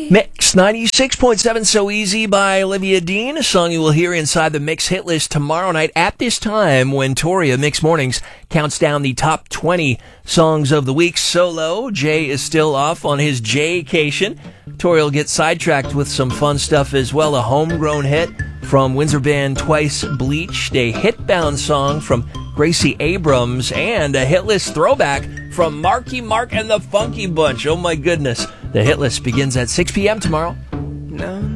Mix 96.7 So Easy by Olivia Dean, a song you will hear inside the Mix hit list tomorrow night at this time when Tori of Mix Mornings counts down the top 20 songs of the week. Solo, Jay is still off on his Jaycation. Tori will get sidetracked with some fun stuff as well. A homegrown hit from Windsor band Twice Bleached, a hit-bound song from Gracie Abrams, and a hit list throwback from Marky Mark and the Funky Bunch. Oh my goodness. The hit list begins at 6 p.m. tomorrow. No.